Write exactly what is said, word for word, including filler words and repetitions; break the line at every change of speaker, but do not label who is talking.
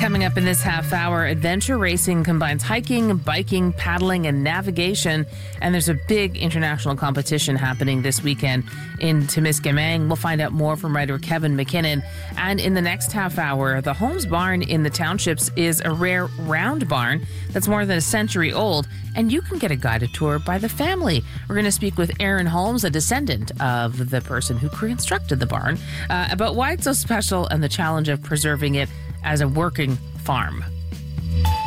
Coming up in this half hour, adventure racing combines hiking, biking, paddling, and navigation. And there's a big international competition happening this weekend in Temiskaming. We'll find out more from writer Kevin McKinnon. And in the next half hour, the Holmes Barn in the townships is a rare round barn that's more than a century old. And you can get a guided tour by the family. We're going to speak with Aaron Holmes, a descendant of the person who constructed the barn, uh, about why it's so special and the challenge of preserving it as a working farm.